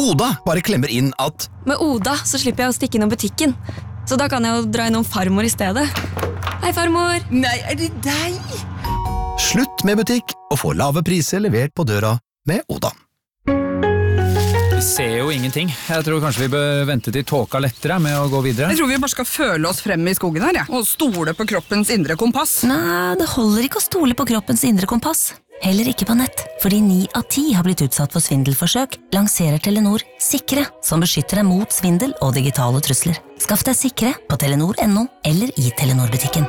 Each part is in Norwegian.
Oda bare klemmer inn at Med Oda så slipper jeg å stikke innom butikken. Så da kan jeg jo dra innom farmor i stedet. Hei, farmor! Nei, det deg? slutt med butikk og få lave priser levert på døra med Oda. Vi ser jo ingenting. Jeg tror kanskje vi bør vente til tåka lettere med å gå videre. Jeg tror vi bare skal føle oss frem i skogen her, og stole på kroppens indre kompass. Nei, det holder ikke å stole på kroppens indre kompass. Heller ikke på nett, fordi 9 av 10 har blitt utsatt for svindelforsøk, lanserer Telenor Sikre, som beskytter deg mot svindel og digitale trusler. Skaff deg Sikre på telenor.no eller i Telenor-butikken.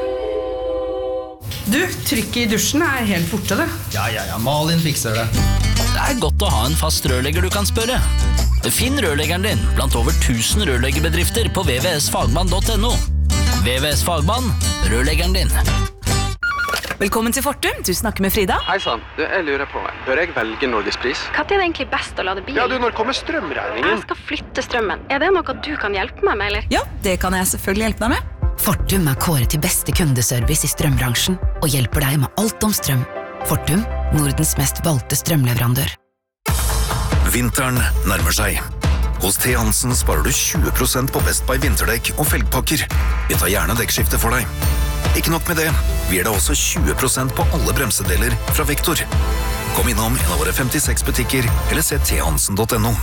Du, trykket i dusjen er helt borte, det. Ja, Malin fikser det. Det er godt å ha en fast rørlegger du kan spørre. Finn rørleggeren din blant over 1000 rørleggerbedrifter på vvsfagmann.no. VVS Fagmann, rørleggeren din. Velkommen til Fortum, du snakker med Frida. Hei sann, jeg lurer på, bør jeg velge Norgespris? Hva er det egentlig best å lade bil? Ja, når kommer strømregningen? Jeg skal flytte strømmen. Er det noe du kan hjelpe meg med, eller? Ja, det kan jeg selvfølgelig hjelpe deg med. Fortum er kåret til beste kundeservice i strømbransjen og hjelper deg med alt om strøm. Fortum, Nordens mest valgte strømleverandør. Vinteren nærmer seg. Hos T. Hansen sparer du 20% på Best Buy vinterdekk og felgpakker. Vi tar gjerne dekkskifte for deg. Ikke nok med det, vi gir deg også 20% på alle bremsedeler fra Vektor. Kom innom en av våre 56 butikker, eller se thansen.no.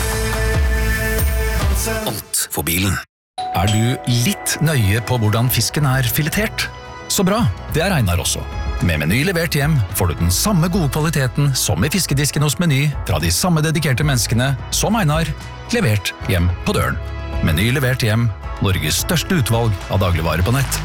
Alt for bilen. Er du litt nøye på hvordan fisken er filetert? Så bra, det er Einar også. Med Meny levert hjem får du den samme gode kvaliteten som i fiskedisken hos Meny, fra de samme dedikerte menneskene som Einar, levert hjem på døren. Meny levert hjem, Norges største utvalg av dagligvarer på nett.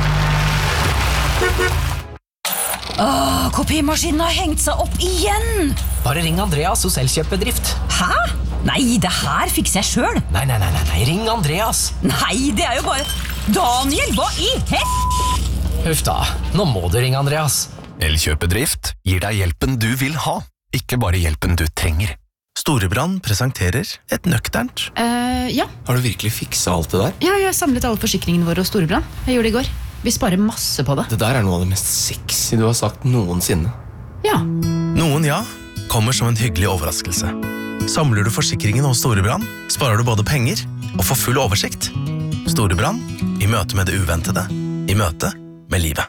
Kopimaskinen har hengt seg opp igjen! Bare ring Andreas hos Elkjøpbedrift. Hæ? Nei, det her fikser jeg selv. Nei, ring Andreas. Nei, det er jo bare... Daniel, hva i Huff da, nå må du ringe Andreas. Elkjøpbedrift gir deg hjelpen du vil ha, ikke bare hjelpen du trenger. Storebrand presenterer et nøkternt. Ja. Har du virkelig fikset alt det der? Ja, jeg har samlet alle forsikringene våre hos Storebrand. Jeg gjorde det i går. Vi sparer masse på det. Det der er noe av det mest sexy du har sagt noensinne. Ja. Noen ja, kommer som en hyggelig overraskelse. Samler du forsikringen hos Storebrand, sparer du både penger og får full oversikt. Storebrand, i møte med det uventede, i møte med livet.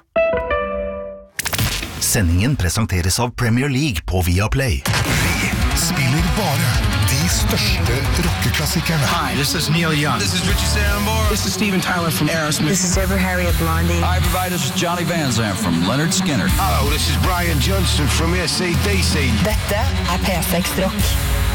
Sendingen presenteres av Premier League på Viaplay. Vi spiller bare de største rockeklassikerne. Hi, this is Neil Young. This is Richie Sambora. This is Steven Tyler from Aerosmith. This is Deborah Harry of Blondie. Hi, everybody, this is Johnny Van Zandt from Leonard Skinner. Hello, this is Brian Johnson from AC/DC. Dette er P6 Rock.